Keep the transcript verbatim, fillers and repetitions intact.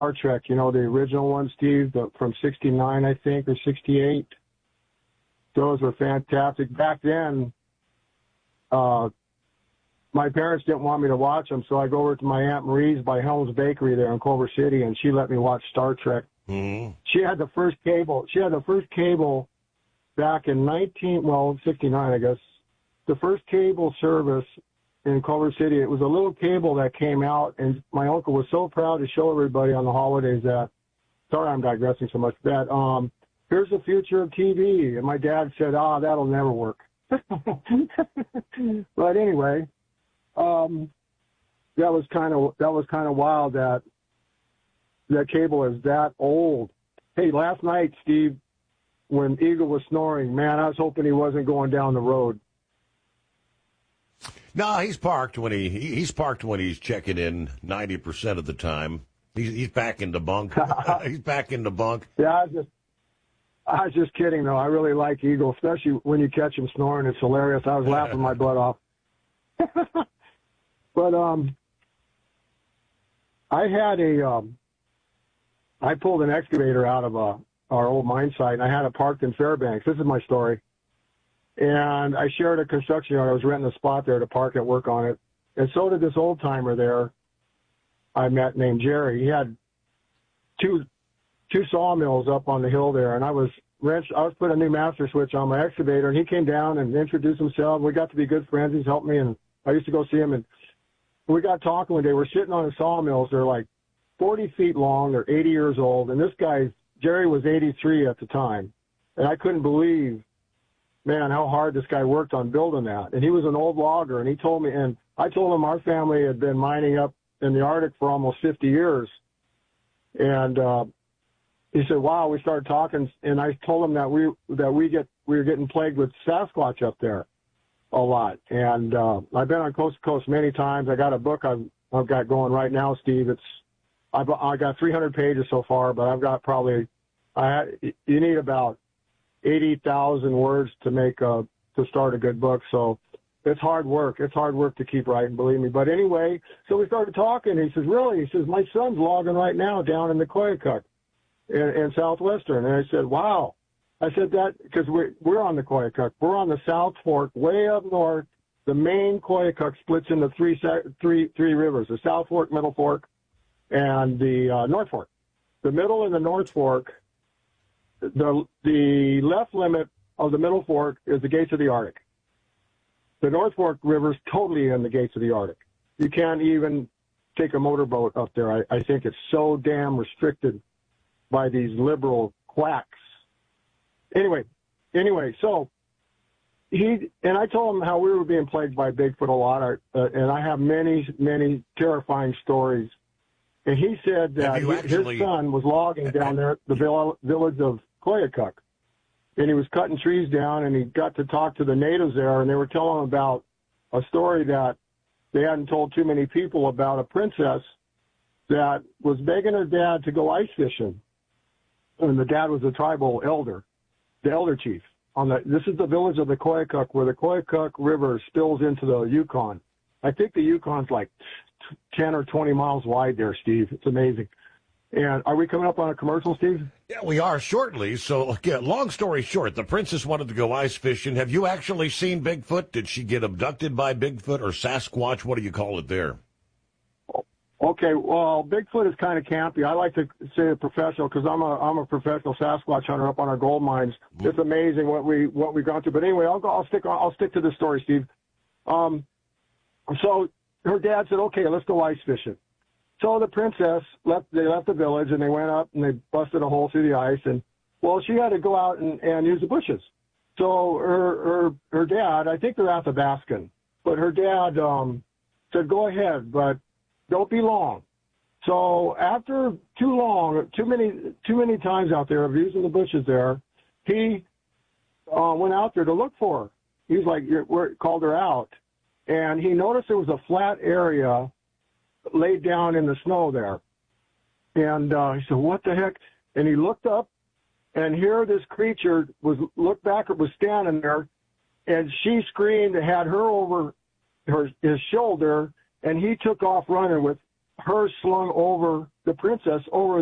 Trek, you know, the original one, Steve, the, from sixty-nine, I think, or sixty-eight. Those were fantastic. Back then, uh, my parents didn't want me to watch them, so I go over to my Aunt Marie's by Helm's Bakery there in Culver City, and she let me watch Star Trek. Mm-hmm. She had the first cable. She had the first cable back in nineteen, well, sixty-nine, I guess. The first cable service in Culver City. It was a little cable that came out, and my uncle was so proud to show everybody on the holidays that. Sorry, I'm digressing so much. That um, here's the future of T V, and my dad said, "Ah, oh, that'll never work." But anyway, um, that was kind of that was kind of wild that that cable is that old. Hey, last night, Steve, when Eagle was snoring, man, I was hoping he wasn't going down the road. No, he's parked when he he's parked when he's checking in ninety percent of the time. He's he's back in the bunk. He's back in the bunk. Yeah, I was just I was just kidding though. I really like Eagle, especially when you catch him snoring. It's hilarious. I was laughing my butt off. But um, I had a um, I pulled an excavator out of a our old mine site, and I had it parked in Fairbanks. This is my story. And I shared a construction yard. I was renting a spot there to park and work on it. And so did this old timer there I met named Jerry. He had two two sawmills up on the hill there, and I was wrench I was putting a new master switch on my excavator, and he came down and introduced himself. We got to be good friends. He's helped me, and I used to go see him. And we got talking one day. We're sitting on the sawmills. They're like forty feet long. They're eighty years old. And this guy, Jerry, was eighty-three at the time. And I couldn't believe, man, how hard this guy worked on building that. And he was an old logger, and he told me, and I told him our family had been mining up in the Arctic for almost fifty years. And uh, he said, wow, we started talking, and I told him that we that we get we were getting plagued with Sasquatch up there a lot. And uh, I've been on Coast to Coast many times. I got a book I've, I've got going right now, Steve. It's I've I got three hundred pages so far, but I've got probably I you need about eighty thousand words to make a to start a good book. So it's hard work. It's hard work to keep writing, believe me. But anyway, so we started talking. He says, really? He says, my son's logging right now down in the Koyukuk in, in Southwestern. And I said, wow. I said that because we're, we're on the Koyukuk. We're on the South Fork, way up north. The main Koyukuk splits into three, three, three rivers, the South Fork, Middle Fork, and the uh, North Fork. The Middle and the North Fork, the, the left limit of the Middle Fork is the gates of the Arctic. The North Fork River is totally in the gates of the Arctic. You can't even take a motorboat up there. I, I think it's so damn restricted by these liberal quacks. Anyway, anyway, so he and I told him how we were being plagued by Bigfoot a lot, uh, and I have many, many terrifying stories. And he said that actually, his son was logging down there at the vill- village of Koyukuk. And he was cutting trees down, and he got to talk to the natives there, and they were telling him about a story that they hadn't told too many people about a princess that was begging her dad to go ice fishing. And the dad was a tribal elder, the elder chief. On the This is the village of the Koyukuk, where the Koyukuk River spills into the Yukon. I think the Yukon's like ten or twenty miles wide there, Steve. It's amazing. And are we coming up on a commercial, Steve? Yeah, we are shortly. So, again, long story short, the princess wanted to go ice fishing. Have you actually seen Bigfoot? Did she get abducted by Bigfoot or Sasquatch? What do you call it there? Okay, well, Bigfoot is kind of campy. I like to say a professional because I'm a I'm a professional Sasquatch hunter up on our gold mines. Mm-hmm. It's amazing what we what we've gone through. But anyway, I'll go. I'll stick. I'll stick to this story, Steve. Um, so her dad said, "Okay, let's go ice fishing." So the princess left, they left the village, and they went up, and they busted a hole through the ice. And, well, she had to go out and, and use the bushes. So her, her, her dad, I think they're Athabascan, but her dad um, said, go ahead, but don't be long. So after too long, too many, too many times out there of using the bushes there, he uh, went out there to look for her. He was like, You're, called her out. And he noticed there was a flat area laid down in the snow there. And uh, he said, what the heck? And he looked up, and here this creature was, looked back, it was standing there, and she screamed, had her over her his shoulder, and he took off running with her slung over the princess over